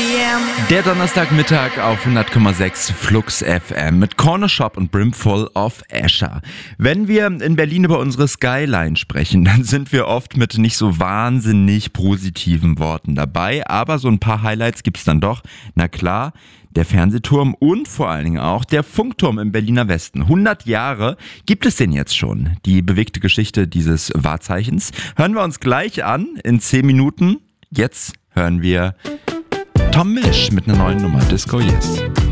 Der Donnerstagmittag auf 100,6 Flux FM mit Corner Shop und Brimful of Escher. Wenn wir in Berlin über unsere Skyline sprechen, dann sind wir oft mit nicht so wahnsinnig positiven Worten dabei, aber so ein paar Highlights gibt's dann doch. Na klar, der Fernsehturm und vor allen Dingen auch der Funkturm im Berliner Westen. 100 Jahre gibt es den jetzt schon. Die bewegte Geschichte dieses Wahrzeichens hören wir uns gleich an in 10 Minuten. Jetzt hören wir Tom Misch mit einer neuen Nummer, Disco Yes.